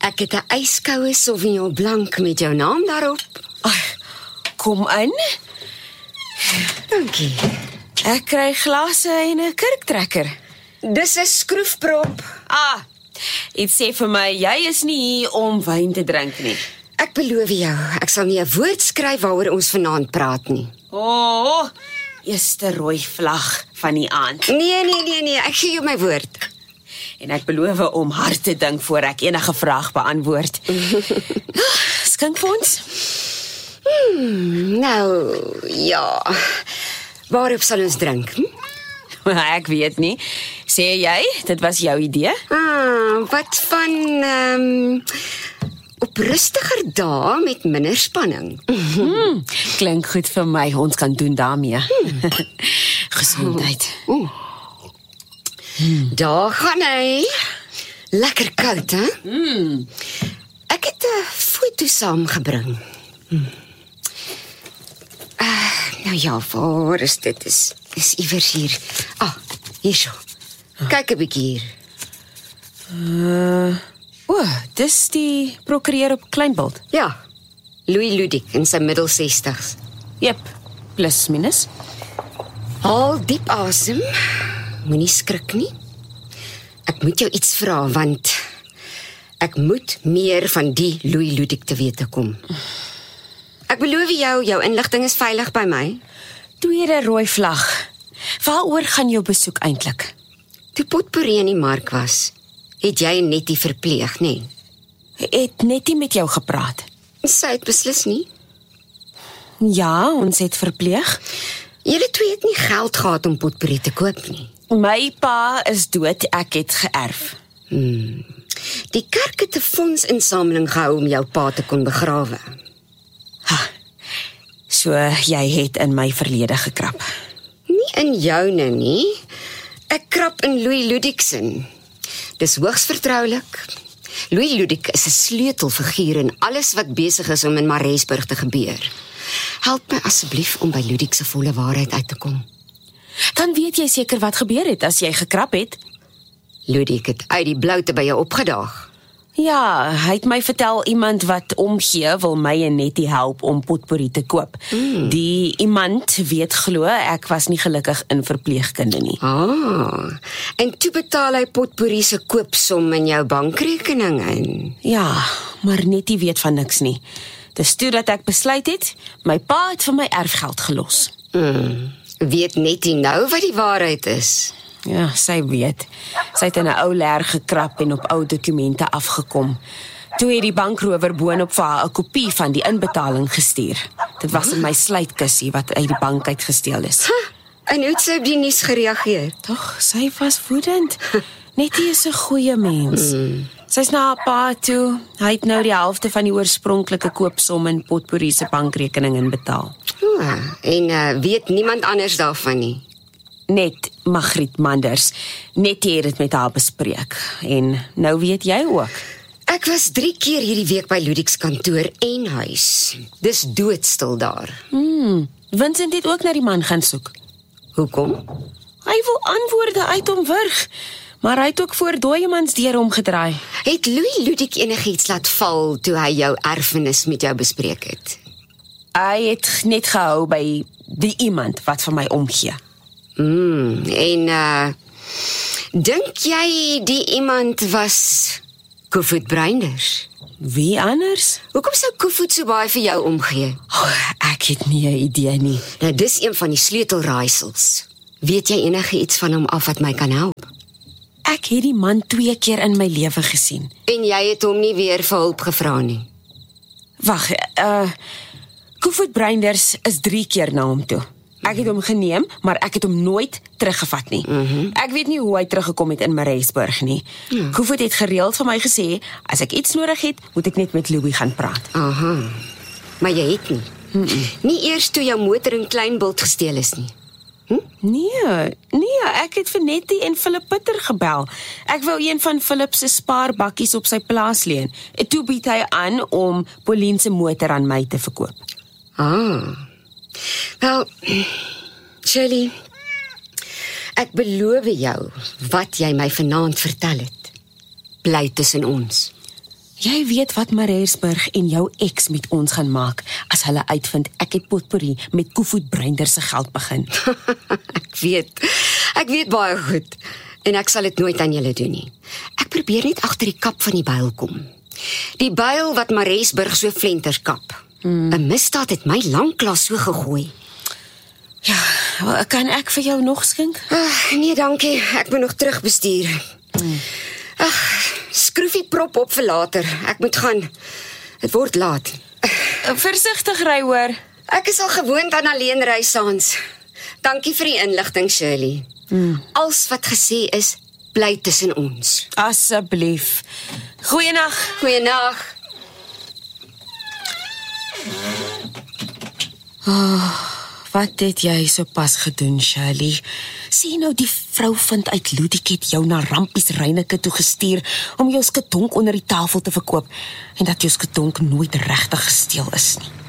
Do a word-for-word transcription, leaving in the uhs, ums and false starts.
Ek het 'n ijskoue Sauvignon Blanc met jou naam daarop. Ag, kom in. Dankie. Ek kry glase en 'n kurktrekker. Dis 'n skroefprop. Ah, iets sê vir my, jy is nie hier om wyn te drink nie. Ek beloof jou, ek sal nie 'n woord skryf waaroor ons vanaand praat nie. O, oh, eerste rooi vlag van die aand. Nee, nee, nee, nee, ek gee jou my woord. En ek beloof om hard te dink voor ek enige vraag beantwoord. Skink vir ons? Hmm, nou, ja. Waarop sal ons drink? Hm? Ek weet nie. Sê jy, dit was jou idee? Ah, wat van um, op rustiger dae met minder spanning. Hmm, klink goed vir my, ons kan doen daarmee. Hmm. Gesondheid. Hmm. Daar gaan hy. Lekker koud, hè? Hmm. Ek het 'n foto saamgebring. Hmm. Uh, nou ja, waar is dit? Is, is iewers hier. Ah, hier so. Kyk 'n bietjie hier. Uh, o, oh, dis die prokureur op Kleinbult. Ja, Louis Ludik in sy middel sestigs. Jep, plus minus. Haal diep asem. Moenie skrik nie. Ek moet jou iets vra, want ek moet meer van die Louis Ludik te wete kom. Ek beloof jou, jou inligting is veilig by my. Tweede rooi vlag. Waaroor gaan jou besoek eintlik? Toe Potpourri in die mark was, het jy Nettie verpleeg, nê? Nee? Het Nettie met jou gepraat? Sy het beslis nie. Ja, ons het verpleeg. Julle twee het nie geld gehad om Potpourri te koop nie. My pa is dood, ek het geërf. Hmm. Die kerk het 'n fondsinsameling gehou om jou pa te kon begrawe. Ha, so jy het in my verlede gekrap. Nie in joune nie. Ek krap in Louis Ludiksen. Dis hoogs vertroulik. Louis Ludik is 'n sleutelfiguur in alles wat besig is om in Maresburg te gebeur. Help my asseblief om by Ludik se volle waarheid uit te kom. Dan weet jy seker wat gebeur het as jy gekrap het. Ludik het uit die bloute by jou opgedaag. Ja, hy het my vertel iemand wat omgee wil my en Nettie help om Potpourri te koop. Mm. Die iemand weet glo ek was nie gelukkig in verpleegkunde nie. Ah, en toe betaal hy Potpourri se koopsom in jou bankrekening in. Ja, maar Nettie weet van niks nie. Dis toe dat ek besluit het, my pa het vir my erfgeld gelos. Mm. Weet Nettie nou wat die waarheid is? Ja, sy weet. Sy het in 'n ou leer gekrap en op ou dokumente afgekom. Toe het die bankrower boonop vir haar 'n kopie van die inbetaling gestuur. Dit was in my sluitkussie wat uit die bank uit gesteel is. Ha, en hoe het sy op die nuus gereageer? Tog, sy was woedend. Nettie is 'n goeie mens. Mm. Sy's na haar pa toe. Hy het nou die helfte van die oorspronklike koopsom in Potpourri se bankrekening inbetaal. Oh, en uh, weet niemand anders daarvan nie? Net Margriet Manders. Nettie het dit met haar bespreek. En nou weet jy ook. Ek was drie keer hierdie week by Ludiks kantoor en huis. Dis doodstil daar. Hmm, Vincent het ook na die man gaan soek. Hoekom? Hy wil antwoorde uit hom wurg, maar hy het ook voor dooiemans deur omgedraai. Het Louis Ludik enigiets laat val toe hy jou erfenis met jou bespreek het? Hy het net gehou by die iemand wat vir my omgee. Mm, en uh, dink jy die iemand was Koevoet Breinders? Wie anders? Hoekom sou Koevoet so baie vir jou omgee? Oh, ek het nie 'n idee nie. Nou, dis een van die sleutelraaisels. Weet jy enige iets van hom af wat my kan help? Ek het die man twee keer in my lewe gesien. En jy het hom nie weer vir hulp gevra nie? Wag, uh, Koevoet Breinders is drie keer na hom toe. Ek het hom geneem, maar ek het hom nooit teruggevat nie. Mm-hmm. Ek weet nie hoe hy teruggekom het in Maresburg nie. Mm. Koevoet het gereeld vir my gesê, as ek iets nodig het, moet ek net met Louis gaan praat. Aha, maar jy het nie. Mm-mm. Nie eers toe jou motor in Kleinbult gesteel is nie. Hm? Nee, nee, ek het vir Nettie en Philip Pitter gebel. Ek wou een van Philip se spaarbakkies op sy plaas leen. En toe bied hy aan om Pauline se motor aan my te verkoop. Ah, wel, Shirley, ek beloof jou wat jy my vanaand vertel het, bly tussen ons. Jy weet wat Mareesburg en jou ex met ons gaan maak as hulle uitvind ek het potpourri met Koevoet Breinder se geld begin. Ek weet, ek weet baie goed. En ek sal dit nooit aan julle doen nie. Ek probeer net agter die kap van die byl kom. Die byl wat Mareesburg so flenters kap. Hmm. 'n Misdaad het my lanklaas so gegooi. Ja, kan ek vir jou nog skink? Ag, nee, dankie. Ek moet nog terugbestuur. Hmm. Ag, skroef die prop op vir later. Ek moet gaan. Dit word laat. Versigtig ry hoor. Ek is al gewoond aan alleen ry saans. Dankie vir die inligting, Shirley. Hmm. Als wat gesê is, bly tussen ons. Asseblief. Goeienag. Goeienag. Oh, wat het jy sopas gedoen, Shirley? Sien nou die vrou vind uit Ludik het jou na Rampies Reineke toe gestuur om jou skedonk onder die tafel te verkoop en dat jou skedonk nooit regtig gesteel is nie.